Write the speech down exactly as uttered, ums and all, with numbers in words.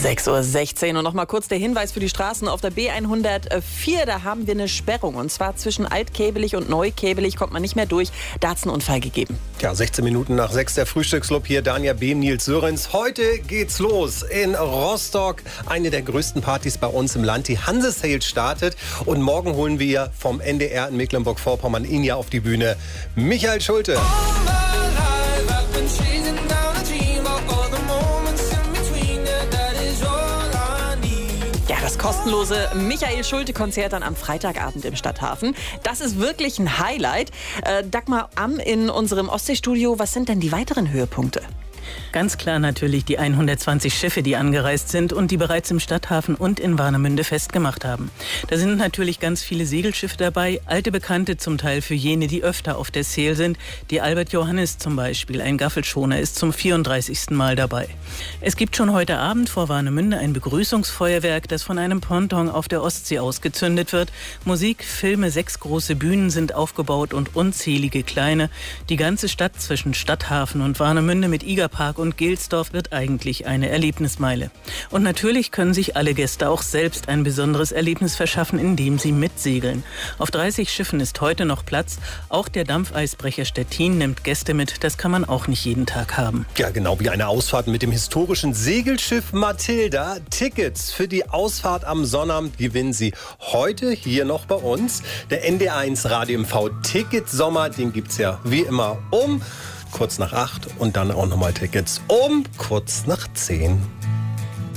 sechs Uhr sechzehn und noch mal kurz der Hinweis für die Straßen auf der B hundertvier. Da haben wir eine Sperrung und zwar zwischen Altkebelich und Neukebelich kommt man nicht mehr durch. Da hat es einen Unfall gegeben. Ja, sechzehn Minuten nach sechs der Frühstücksclub hier. Danja Behm, Nils Sörenz. Heute geht's los in Rostock. Eine der größten Partys bei uns im Land. Die Hanse Sale startet und morgen holen wir vom N D R in Mecklenburg-Vorpommern ihn ja auf die Bühne. Michael Schulte. Das kostenlose Michael Schulte-Konzert dann am Freitagabend im Stadthafen. Das ist wirklich ein Highlight. Äh, Dagmar Amm in unserem Ostseestudio. Was sind denn die weiteren Höhepunkte? Ganz klar natürlich die hundertzwanzig Schiffe, die angereist sind und die bereits im Stadthafen und in Warnemünde festgemacht haben. Da sind natürlich ganz viele Segelschiffe dabei, alte Bekannte zum Teil für jene, die öfter auf der Sale sind. Die Albert Johannes zum Beispiel, ein Gaffelschoner, ist zum vierunddreißigsten Mal dabei. Es gibt schon heute Abend vor Warnemünde ein Begrüßungsfeuerwerk, das von einem Ponton auf der Ostsee ausgezündet wird. Musik, Filme, sechs große Bühnen sind aufgebaut und unzählige kleine. Die ganze Stadt zwischen Stadthafen und Warnemünde mit Igerpark und Gilsdorf wird eigentlich eine Erlebnismeile. Und natürlich können sich alle Gäste auch selbst ein besonderes Erlebnis verschaffen, indem sie mitsegeln. Auf dreißig Schiffen ist heute noch Platz. Auch der Dampfeisbrecher Stettin nimmt Gäste mit. Das kann man auch nicht jeden Tag haben. Ja, genau wie eine Ausfahrt mit dem historischen Segelschiff Matilda. Tickets für die Ausfahrt am Sonnabend gewinnen Sie heute hier noch bei uns. Der N D R eins Radio M V Ticket Sommer, den gibt's ja wie immer um kurz nach acht und dann auch nochmal Tickets um kurz nach zehn.